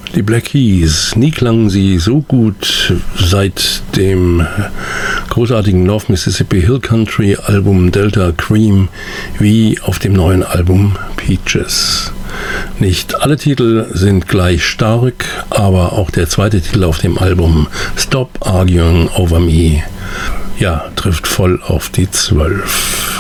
Die Black Keys, nie klangen sie so gut seit dem großartigen North Mississippi Hill Country Album Delta Cream wie auf dem neuen Album Peaches. Nicht alle Titel sind gleich stark, aber auch der zweite Titel auf dem Album Stop Arguing Over Me, ja, trifft voll auf die 12.